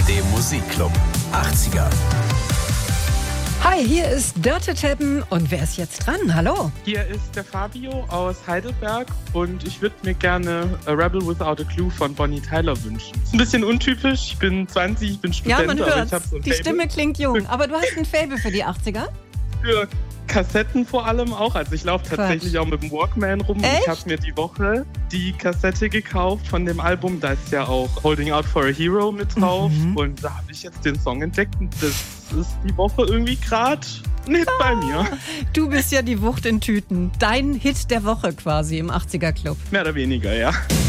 ARD Musikclub 80er. Hi, hier ist Dörte Teppen und wer ist jetzt dran? Hallo. Hier ist der Fabio aus Heidelberg und ich würde mir gerne A Rebel Without a Clue von Bonnie Tyler wünschen. Ist ein bisschen untypisch, ich bin 20, ich bin Student. Ja, man hört, aber ich hab so ein die Faible Stimme klingt jung, aber du hast ein Faible für die 80er? für Kassetten vor allem auch. Also ich laufe tatsächlich auch mit dem Walkman rum. Echt? Ich habe mir die Woche die Kassette gekauft von dem Album. Da ist ja auch Holding Out for a Hero mit drauf. Und da habe ich jetzt den Song entdeckt und das ist die Woche irgendwie gerade ein Hit bei mir. Du bist ja die Wucht in Tüten. Dein Hit der Woche quasi im 80er Club. Mehr oder weniger, ja.